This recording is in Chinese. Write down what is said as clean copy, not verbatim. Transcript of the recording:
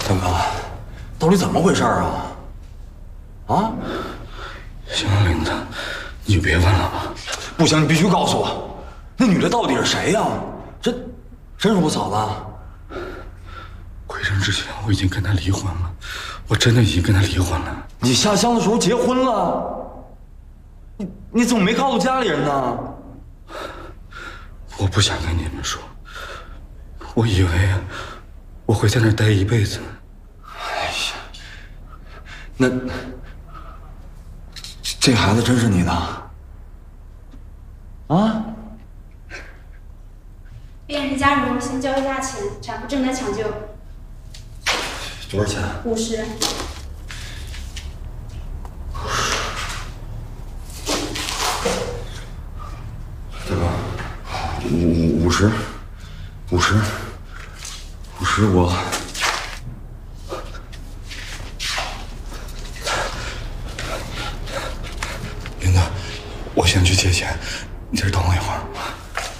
大哥，到底怎么回事啊？啊？ 行了，玲子，你就别问了吧。 不行，你必须告诉我，那女的到底是谁呀？真是我嫂子？ 回城之前我已经跟她离婚了，我真的已经跟她离婚了。 你下乡的时候结婚了？你怎么没告诉家里人呢？ 我不想跟你们说，我以为我会在那儿待一辈子。 哎呀，那这孩子真是你的？啊？ 病人家属先交一下钱，产妇正在抢救。 多少钱 ？50。 大哥，50，我。 玲子，我先去借钱，你这儿等我一会儿。